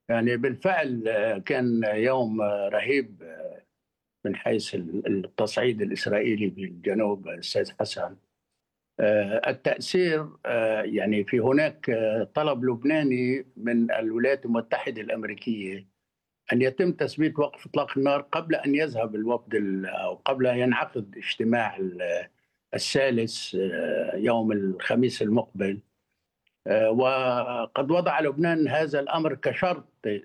يعني بالفعل كان يوم رهيب من حيث التصعيد الإسرائيلي بالجنوب أستاذ حسن. التأثير يعني في هناك طلب لبناني من الولايات المتحدة الأمريكية أن يتم تثبيت وقف إطلاق النار قبل أن يذهب الوفد أو قبل أن ينعقد اجتماع الثالث يوم الخميس المقبل. وقد وضع لبنان هذا الأمر كشرط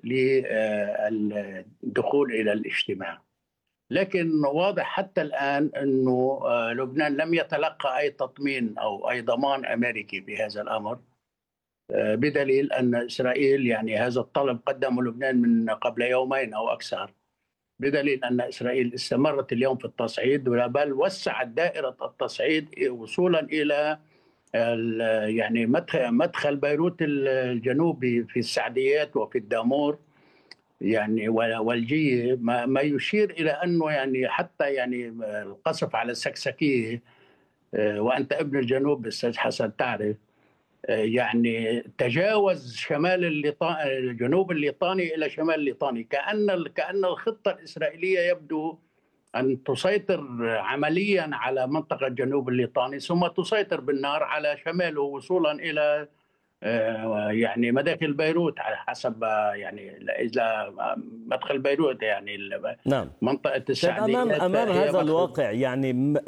للدخول إلى الاجتماع، لكن واضح حتى الآن أنه لبنان لم يتلقى أي تطمين أو أي ضمان أمريكي بهذا الأمر، بدليل أن إسرائيل يعني هذا الطلب قدمه لبنان من قبل يومين أو أكثر، بدليل أن إسرائيل استمرت اليوم في التصعيد، بل وسعت دائرة التصعيد وصولا إلى يعني مدخل بيروت الجنوبي في السعديات وفي الدامور يعني والجية، ما يشير إلى أنه يعني حتى يعني القصف على السكسكية، وأنت ابن الجنوب أستاذ حسن تعرف، يعني تجاوز الجنوب الليطاني إلى شمال الليطاني، كأن الخطة الإسرائيلية يبدو أن تسيطر عمليا على منطقة جنوب الليطاني ثم تسيطر بالنار على شماله وصولا إلى يعني مداخل بيروت، على حسب يعني إذا مدخل بيروت يعني نعم. منطقة طيب السعديات أمام هي هذا مدخل. الواقع يعني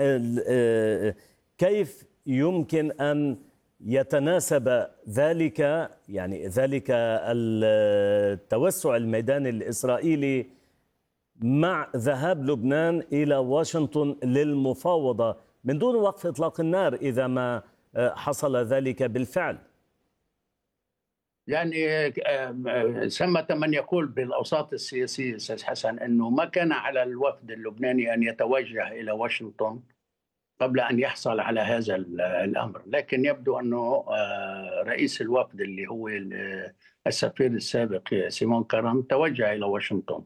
كيف يمكن أن يتناسب ذلك التوسع الميداني الإسرائيلي مع ذهاب لبنان إلى واشنطن للمفاوضة من دون وقف إطلاق النار إذا ما حصل ذلك بالفعل؟ يعني ثمة من يقول بالأوساط السياسية أستاذ حسن أنه ما كان على الوفد اللبناني أن يتوجه إلى واشنطن قبل أن يحصل على هذا الأمر، لكن يبدو أنه رئيس الوفد اللي هو السفير السابق سيمون كاران توجه إلى واشنطن.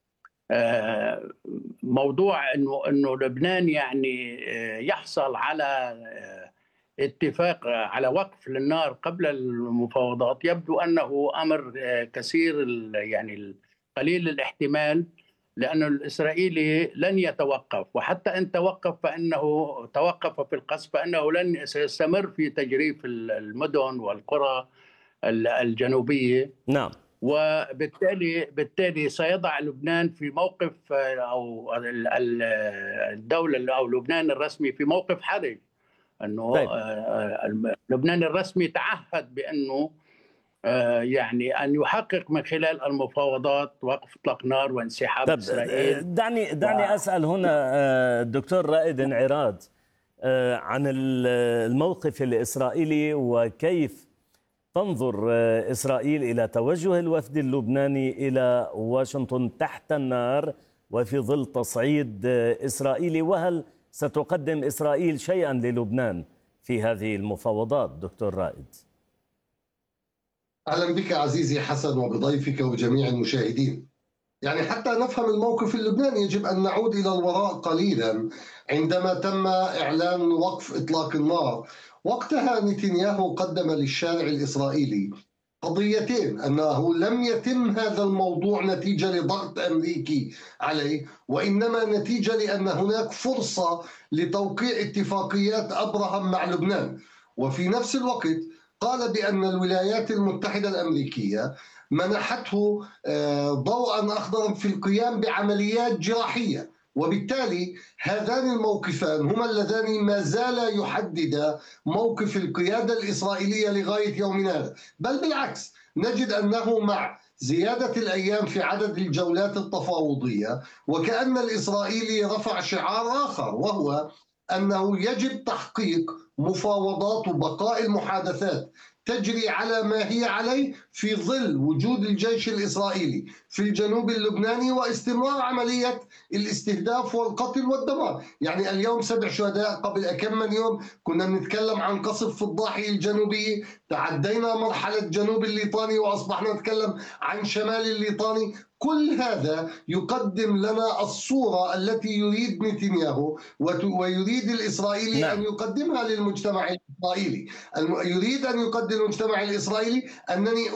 موضوع أنه لبنان يعني يحصل على اتفاق على وقف للنار قبل المفاوضات يبدو أنه أمر كثير يعني قليل الاحتمال، لأن الإسرائيلي لن يتوقف، وحتى إن توقف فإنه توقف في القصف فإنه لن سيستمر في تجريف المدن والقرى الجنوبية. نعم. وبالتالي سيضع لبنان في موقف، أو الدولة أو لبنان الرسمي في موقف حرج، أنه طيب. لبنان الرسمي تعهد بأنه يعني أن يحقق من خلال المفاوضات وقف إطلاق نار وانسحاب إسرائيل. دعني أسأل هنا الدكتور رائد انعراض عن الموقف الإسرائيلي، وكيف تنظر إسرائيل إلى توجه الوفد اللبناني إلى واشنطن تحت النار وفي ظل تصعيد إسرائيلي، وهل ستقدم إسرائيل شيئا للبنان في هذه المفاوضات دكتور رائد؟ أهلا بك عزيزي حسن وبضيفك وجميع المشاهدين. يعني حتى نفهم الموقف اللبناني يجب أن نعود إلى الوراء قليلا عندما تم إعلان وقف إطلاق النار. وقتها نتنياهو قدم للشارع الإسرائيلي قضيتين: أنه لم يتم هذا الموضوع نتيجة لضغط أمريكي عليه، وإنما نتيجة لأن هناك فرصة لتوقيع اتفاقيات أبراهام مع لبنان. وفي نفس الوقت قال بأن الولايات المتحدة الأمريكية منحته ضوءا أخضرا في القيام بعمليات جراحية، وبالتالي هذان الموقفان هما اللذان ما زالا يحددا موقف القيادة الإسرائيلية لغاية يومنا هذا. بل بالعكس، نجد أنه مع زيادة الأيام في عدد الجولات التفاوضية وكأن الإسرائيلي رفع شعار آخر، وهو أنه يجب تحقيق مفاوضات وبقاء المحادثات تجري على ما هي عليه في ظل وجود الجيش الإسرائيلي في الجنوب اللبناني واستمرار عملية الاستهداف والقتل والدمار. يعني اليوم 7 شهداء، قبل كم من يوم كنا نتكلم عن قصف في الضاحية الجنوبية، تعدينا مرحلة جنوب الليطاني وأصبحنا نتكلم عن شمال الليطاني. كل هذا يقدم لنا الصورة التي يريد نتنياهو ويريد الإسرائيلي نعم. أن يقدمها للمجتمع الإسرائيلي. يريد أن يقدم المجتمع الإسرائيلي أنني